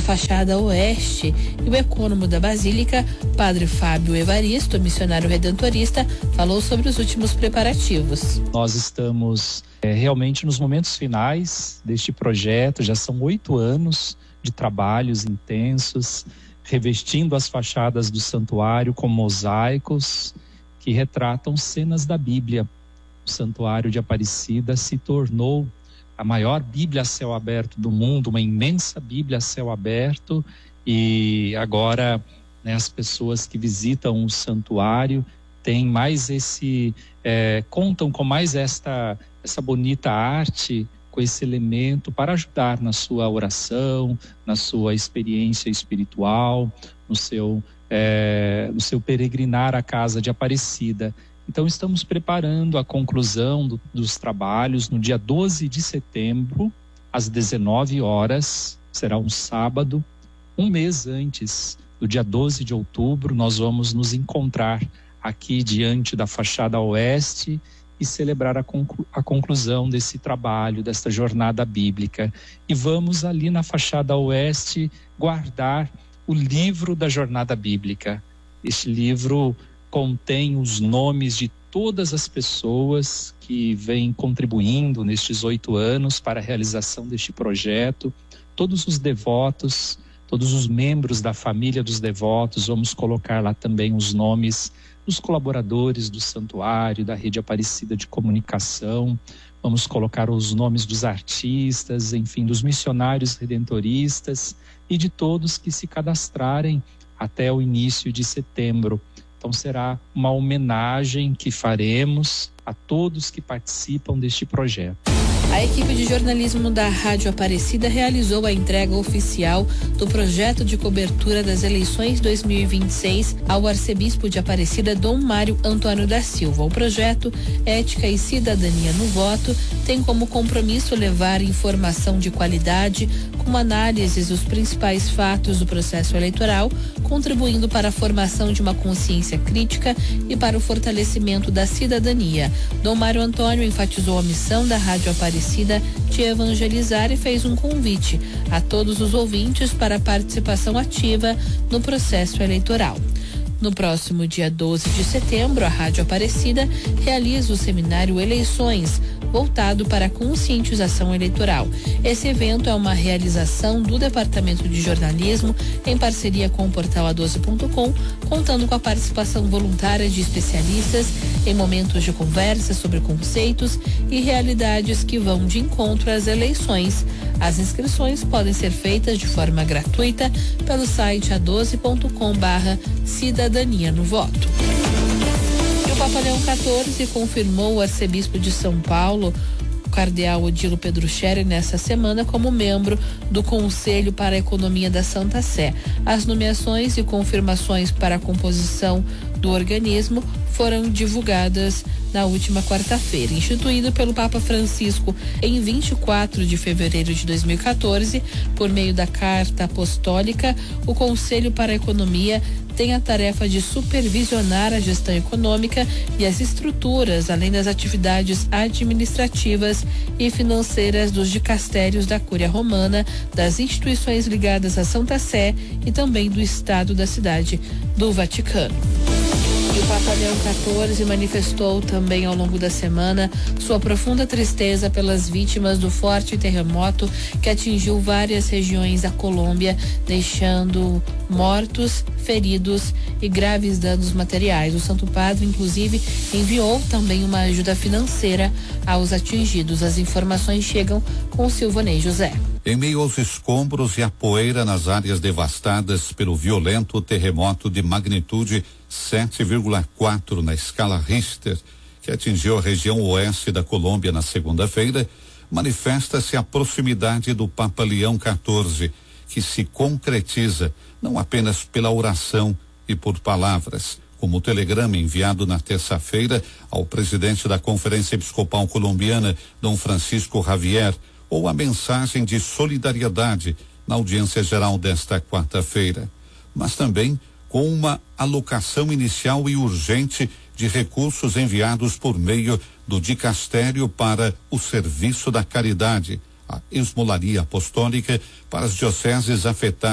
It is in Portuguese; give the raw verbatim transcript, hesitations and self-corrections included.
fachada oeste, e o ecônomo da Basílica, Padre Fábio Evaristo, missionário redentorista, falou sobre os últimos preparativos. Nós estamos é, realmente nos momentos finais deste projeto, já são oito anos de trabalhos intensos, revestindo as fachadas do santuário com mosaicos que retratam cenas da Bíblia. O Santuário de Aparecida se tornou a maior Bíblia a céu aberto do mundo, uma imensa Bíblia a céu aberto, e agora, né, as pessoas que visitam o santuário têm mais esse, é, contam com mais esta, essa bonita arte, com esse elemento para ajudar na sua oração, na sua experiência espiritual, no seu, é, no seu peregrinar à casa de Aparecida. Então estamos preparando a conclusão do, dos trabalhos no dia doze de setembro, às dezenove horas, será um sábado, um mês antes do dia doze de outubro, nós vamos nos encontrar aqui diante da fachada oeste e celebrar a, conclu- a conclusão desse trabalho, desta jornada bíblica. E vamos ali na fachada oeste guardar o livro da jornada bíblica. Este livro contém os nomes de todas as pessoas que vêm contribuindo nestes oito anos para a realização deste projeto, todos os devotos, todos os membros da família dos devotos. Vamos colocar lá também os nomes dos colaboradores do santuário, da rede Aparecida de comunicação. Vamos colocar os nomes dos artistas, enfim, dos missionários redentoristas e de todos que se cadastrarem até o início de setembro. Então será uma homenagem que faremos a todos que participam deste projeto. A equipe de jornalismo da Rádio Aparecida realizou a entrega oficial do projeto de cobertura das eleições dois mil e vinte e seis ao arcebispo de Aparecida, Dom Mário Antônio da Silva. O projeto Ética e Cidadania no Voto tem como compromisso levar informação de qualidade com análises dos principais fatos do processo eleitoral, contribuindo para a formação de uma consciência crítica e para o fortalecimento da cidadania. Dom Mário Antônio enfatizou a missão da Rádio Aparecida de evangelizar e fez um convite a todos os ouvintes para a participação ativa no processo eleitoral. No próximo dia doze de setembro, a Rádio Aparecida realiza o seminário Eleições, voltado para a conscientização eleitoral. Esse evento é uma realização do Departamento de Jornalismo em parceria com o portal a doze ponto com, contando com a participação voluntária de especialistas em momentos de conversa sobre conceitos e realidades que vão de encontro às eleições. As inscrições podem ser feitas de forma gratuita pelo site a doze ponto com barra cidadania no voto. E o Papa Leão quatorze confirmou o arcebispo de São Paulo, o cardeal Odilo Pedruccelli, nessa semana como membro do Conselho para a Economia da Santa Sé. As nomeações e confirmações para a composição do organismo foram divulgadas na última quarta-feira. Instituído pelo Papa Francisco em vinte e quatro de fevereiro de dois mil e quatorze, por meio da Carta Apostólica, o Conselho para a Economia tem a tarefa de supervisionar a gestão econômica e as estruturas, além das atividades administrativas e financeiras dos dicastérios da Cúria Romana, das instituições ligadas à Santa Sé e também do Estado da Cidade do Vaticano. E o Papa Leão quatorze manifestou também ao longo da semana sua profunda tristeza pelas vítimas do forte terremoto que atingiu várias regiões da Colômbia, deixando mortos, feridos e graves danos materiais. O Santo Padre, inclusive, enviou também uma ajuda financeira aos atingidos. As informações chegam com o Silvanei José. Em meio aos escombros e a poeira nas áreas devastadas pelo violento terremoto de magnitude sete vírgula quatro na escala Richter, que atingiu a região oeste da Colômbia na segunda-feira, manifesta-se a proximidade do Papa Leão quatorze, que se concretiza não apenas pela oração e por palavras, como o telegrama enviado na terça-feira ao presidente da Conferência Episcopal Colombiana, Dom Francisco Javier, ou a mensagem de solidariedade na audiência geral desta quarta-feira, mas também com uma alocação inicial e urgente de recursos enviados por meio do dicastério para o serviço da caridade, a esmolaria apostólica para as dioceses afetadas